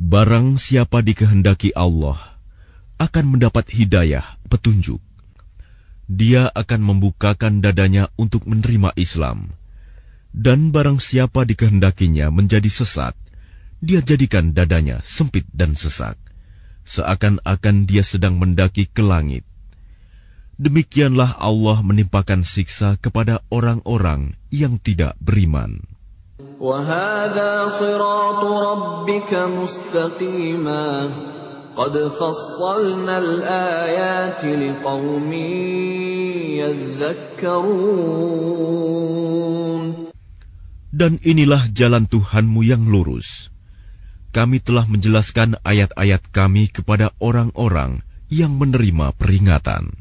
Barang siapa dikehendaki Allah akan mendapat hidayah, petunjuk. Dia akan membukakan dadanya untuk menerima Islam. Dan barang siapa dikehendakinya menjadi sesat, dia jadikan dadanya sempit dan sesak, seakan-akan dia sedang mendaki ke langit. Demikianlah Allah menimpakan siksa kepada orang-orang yang tidak beriman. وَهَذَا صِرَاطُ رَبِّكَ مُسْتَقِيمًا قَدْ فَصَّلْنَا الْآيَاتِ لِقَوْمٍ يَذَّكَّرُونَ. Dan inilah jalan Tuhanmu yang lurus. Kami telah menjelaskan ayat-ayat kami kepada orang-orang yang menerima peringatan.